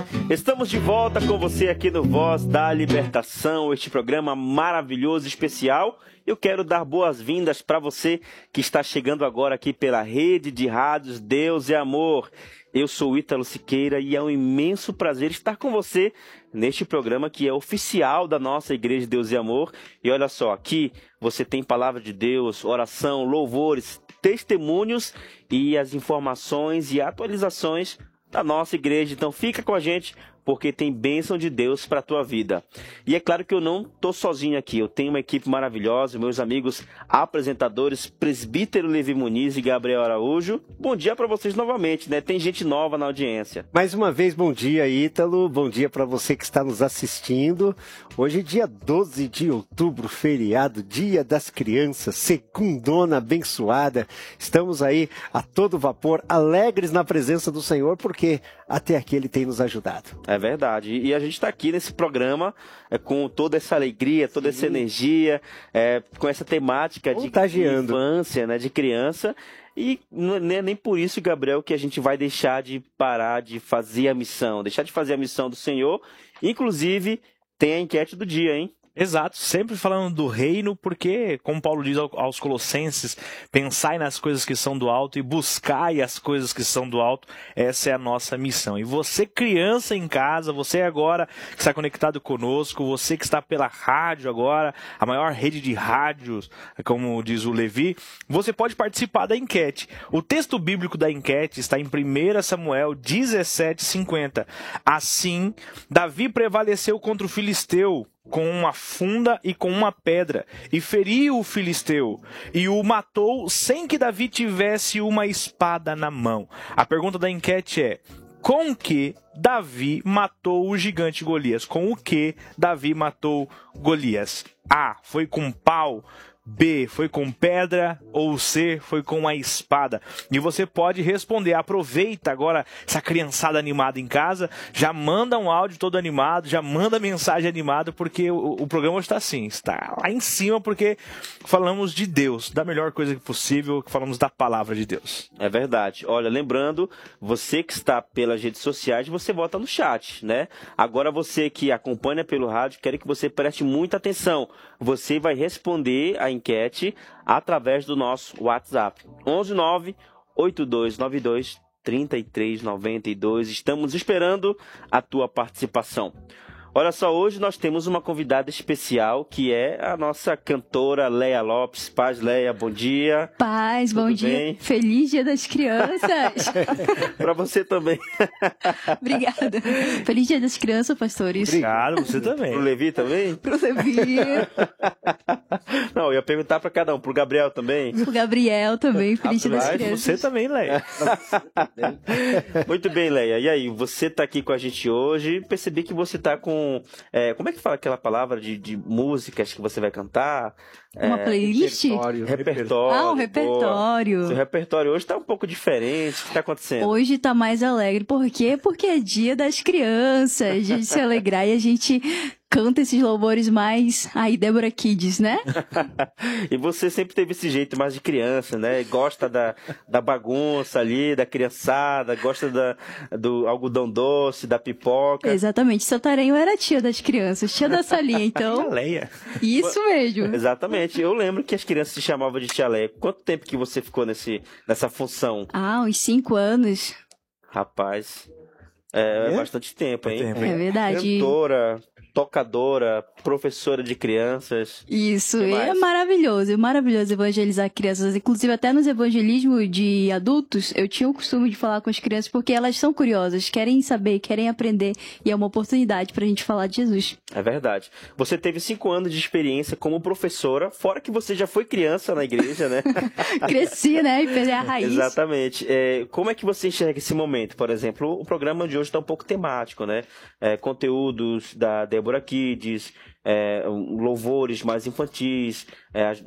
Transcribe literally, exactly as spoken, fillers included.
Estamos de volta com você aqui no Voz da Libertação, este programa maravilhoso e especial. Eu quero dar boas-vindas para você que está chegando agora aqui pela rede de rádios Deus e Amor. Eu sou o Ítalo Siqueira e é um imenso prazer estar com você neste programa que é oficial da nossa Igreja Deus e Amor. E olha só, aqui você tem palavra de Deus, oração, louvores, testemunhos e as informações e atualizações da nossa igreja. Então fica com a gente, porque tem bênção de Deus para a tua vida. E é claro que eu não estou sozinho aqui, eu tenho uma equipe maravilhosa, meus amigos apresentadores, presbítero Levi Muniz e Gabriel Araújo. Bom dia para vocês novamente, né? Tem gente nova na audiência. Mais uma vez, bom dia, Ítalo, bom dia para você que está nos assistindo. Hoje é dia doze de outubro, feriado, Dia das Crianças, segundona abençoada. Estamos aí a todo vapor, alegres na presença do Senhor, porque até aqui Ele tem nos ajudado. É verdade. E a gente está aqui nesse programa é, com toda essa alegria, toda Sim. essa energia, é, com essa temática de, de infância, né, de criança. E não é nem por isso, Gabriel, que a gente vai deixar de parar de fazer a missão, deixar de fazer a missão do Senhor. Inclusive, tem a enquete do dia, hein? Exato, sempre falando do reino, porque, como Paulo diz aos Colossenses, pensai nas coisas que são do alto e buscai as coisas que são do alto, essa é a nossa missão. E você, criança em casa, você agora que está conectado conosco, você que está pela rádio agora, a maior rede de rádios, como diz o Levi, você pode participar da enquete. O texto bíblico da enquete está em primeiro Samuel dezessete, cinquenta. Assim, Davi prevaleceu contra o filisteu, com uma funda e com uma pedra, e feriu o filisteu, e o matou sem que Davi tivesse uma espada na mão. A pergunta da enquete é: com que Davi matou o gigante Golias? Com o que Davi matou Golias? A, foi com pau. B, foi com pedra, ou C, foi com a espada. E você pode responder. Aproveita agora essa criançada animada em casa, já manda um áudio todo animado, já manda mensagem animada, porque o, o programa está assim, está lá em cima, porque falamos de Deus, da melhor coisa possível, que falamos da palavra de Deus. É verdade. Olha, lembrando, você que está pelas redes sociais, você vota no chat, né? Agora você que acompanha pelo rádio, quero que você preste muita atenção. Você vai responder a enquete através do nosso WhatsApp onze nove oito dois nove dois três três nove dois. Estamos esperando a tua participação. Olha só, hoje nós temos uma convidada especial, que é a nossa cantora Leia Lopes. Paz, Leia, bom dia. Paz, bom dia. Bem? Feliz Dia das Crianças. Para você também. Obrigada. Feliz Dia das Crianças, pastores. Obrigado, você também. Pro Levi também? Pro Levi. Não, eu ia perguntar para cada um. Pro Gabriel também? Pro Gabriel também. Feliz Dia das Crianças. Você também, Leia. Muito bem, Leia. E aí, você tá aqui com a gente hoje. Percebi que você tá com É, como é que fala aquela palavra de, de músicas que você vai cantar? Uma é, playlist? Repertório. repertório. Ah, um repertório. Boa. Seu repertório hoje tá um pouco diferente. O que tá acontecendo? Hoje tá mais alegre. Por quê? Porque é dia das crianças. A gente se alegrar e a gente canta esses louvores mais aí, Débora Kids, né? E você sempre teve esse jeito mais de criança, né? Gosta da, da bagunça ali, da criançada, gosta da, do algodão doce, da pipoca. Exatamente. Santarém era a tia das crianças, tia da salinha, então... Tia Leia. Isso mesmo. Exatamente. Eu lembro que as crianças se chamavam de tia Leia. Quanto tempo que você ficou nesse, nessa função? Ah, uns cinco anos. Rapaz, é, é? é bastante tempo, hein? É, é verdade. Cantora, tocadora, professora de crianças. Isso, é maravilhoso, é maravilhoso evangelizar crianças. Inclusive, até nos evangelismos de adultos, eu tinha o costume de falar com as crianças, porque elas são curiosas, querem saber, querem aprender, e é uma oportunidade pra gente falar de Jesus. É verdade. Você teve cinco anos de experiência como professora, fora que você já foi criança na igreja, né? Cresci, né? E peguei a raiz. Exatamente. É, como é que você enxerga esse momento? Por exemplo, o programa de hoje está um pouco temático, né? É, conteúdos da Débora Kids, é, louvores mais infantis, é,